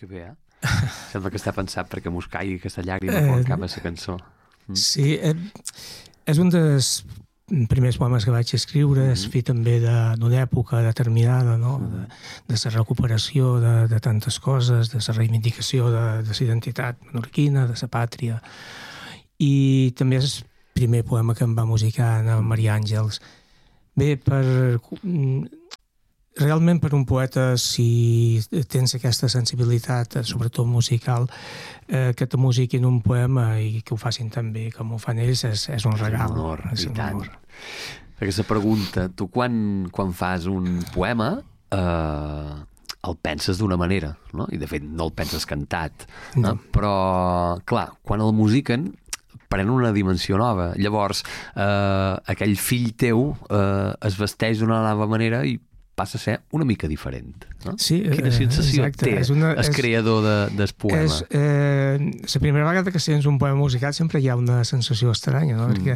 Que bé, Sembla que està pensat perquè mos caigui aquesta llàgrima quan acaba la cançó. Sí, és un dels primers poemes que vaig escriure, és fi també d'una època determinada, no? De la recuperació de tantes coses, de la reivindicació de la identitat menorquina, de la pàtria. I també és el primer poema que em va musicar en Maria Àngels. Bé, realment per un poeta, si tens aquesta sensibilitat, sobretot musical, que te musiquin un poema i que ho facin tan bé com ho fan ells, és un regal. És un honor. Aquesta pregunta, tu quan fas un poema el penses d'una manera, no? I de fet no el penses cantat, no? Però clar, quan el musiquen pren una dimensió nova. Llavors aquell fill teu es vesteix d'una nova manera i passa a ser una mica diferent, no? Sí, quina sensació té el creador del poema? La primera vegada que sents un poema musicat sempre hi ha una sensació estranya, no? Perquè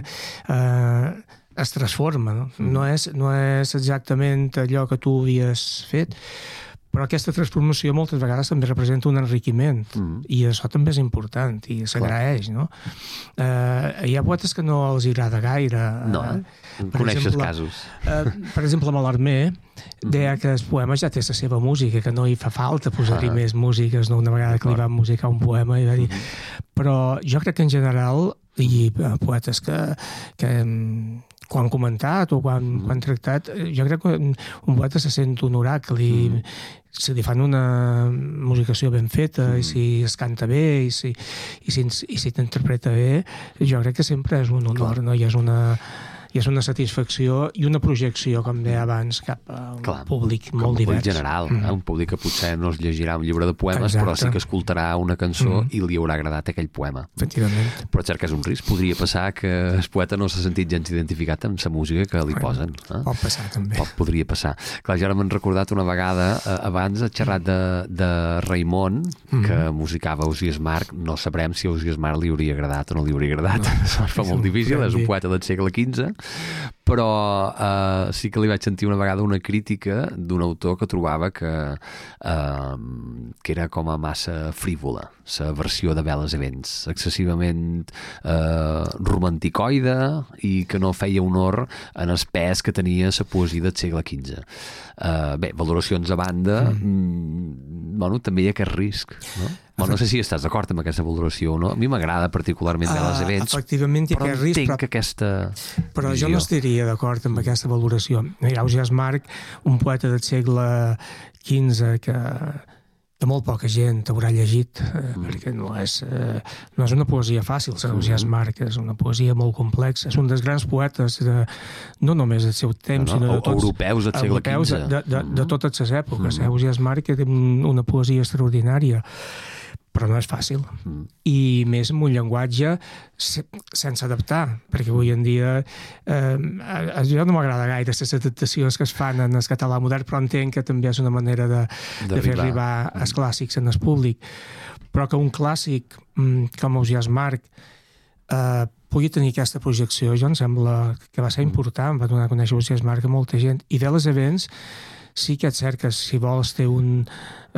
es transforma, no? No és exactament allò que tu havies fet, però aquesta transformació moltes vegades també representa un enriquiment i això també és important i s'agraeix, no? Hi ha poetes que no els agrada gaire. No, coneixes casos. Per exemple, Mallarmé deia que el poema ja té la seva música, que no hi fa falta posar-hi més músiques, no? Una vegada que li van musicar un poema i va dir... Però jo crec que en general hi ha poetes que quan han comentat o quan han tractat, jo crec que un poeta se sent honorat que si li fan una musicació ben feta i si es canta bé i si t'interpreta bé, jo crec que sempre és un honor, no? I és una satisfacció i una projecció, com deia abans, cap a un públic molt divers. Com general, un públic que potser no es llegirà un llibre de poemes, però sí que escoltarà una cançó i li haurà agradat aquell poema. Efectivament. Però cert que és un risc. Podria passar que el poeta no s'ha sentit gens identificat amb la música que li posen. Pot passar, també. Podria passar. Clar, jo ara m'he recordat una vegada, abans he xerrat de Raimon, que musicava Ausiàs March. No sabrem si a Ausiàs March li hauria agradat o no li hauria agradat. Això es fa molt difícil, és un poeta del segle XV. Però sí que li vaig sentir una vegada una crítica d'un autor que trobava que era com a massa frívola, la versió de Veles i Vents, excessivament romanticoide i que no feia honor en el pes que tenia la poesia del segle XV. Bé, valoracions a banda, també hi ha aquest risc, no? No sé si estàs d'acord amb aquesta valoració o no. A mi m'agrada particularment Veles i Vents, efectivament, hi ha aquest risc, entenc aquesta però jo no estaria d'acord amb aquesta valoració. Ausiàs March, un poeta del segle XV que molt poca gent haurà llegit, perquè no és una poesia fàcil. Ausiàs March és una poesia molt complexa, és un dels grans poetes no només del seu temps, sinó de tots europeus del segle XV, de totes les èpoques. Ausiàs March té una poesia extraordinària, però no és fàcil. I més amb un llenguatge sense adaptar, perquè avui en dia jo no m'agrada gaire les adaptacions que es fan en el català modern, però entenc que també és una manera de fer arribar els clàssics en el públic. Però que un clàssic com Ausiàs March pugui tenir aquesta projecció, jo em sembla que va ser important, va donar a conèixer Ausiàs March a molta gent. I Veles i Vents sí que et cert que, si vols, té un...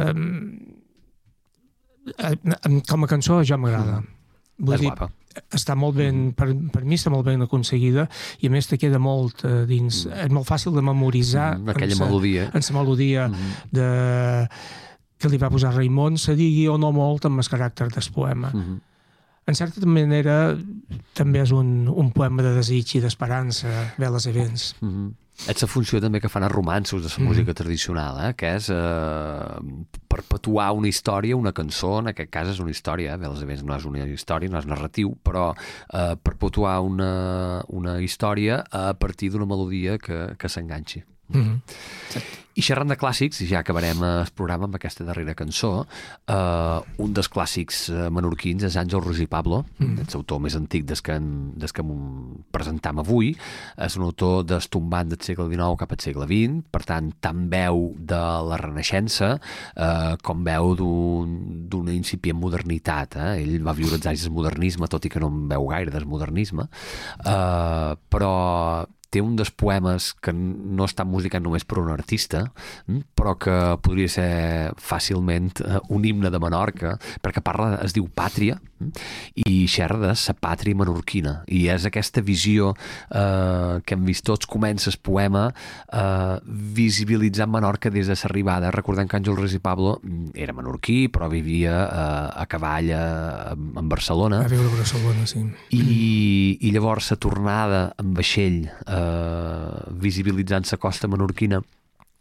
com a cançó jo m'agrada. És guapa. Està molt ben, per mi està molt ben aconseguida i a més te queda molt dins, és molt fàcil de memoritzar aquella melodia, en la melodia que li va posar Raimon, se digui o no molt amb el caràcter del poema. En certa manera també és un poema de desig i d'esperança, Veles i Vents. És la funció també que fan els romanços de la música tradicional, que és perpetuar una història, una cançó, en aquest cas és una història, Veles i Vents no és una història, no és narratiu, però perpetuar una història a partir d'una melodia que s'enganxi. I xerrant de clàssics, i ja acabarem el programa amb aquesta darrera cançó, un dels clàssics menorquins és Àngel Ros i Pablo, és l'autor més antic des que presentam avui, és un autor destombant del segle XIX cap al segle XX, per tant, tant veu de la Renaixença com veu d'una incipient modernitat. Ell va viure els anys del modernisme, tot i que no en veu gaire del modernisme, però té un dels poemes que no està musicat només per un artista, però que podria ser fàcilment un himne de Menorca, perquè es diu Pàtria, i xerra de sa pàtria menorquina, i és aquesta visió que hem vist tots. Comença el poema visibilitzant Menorca des de l'arribada, recordant que Àngel Res i Pablo era menorquí, però vivia a cavall en Barcelona. A viure a Barcelona, sí. I llavors la tornada en vaixell visibilitzant la costa menorquina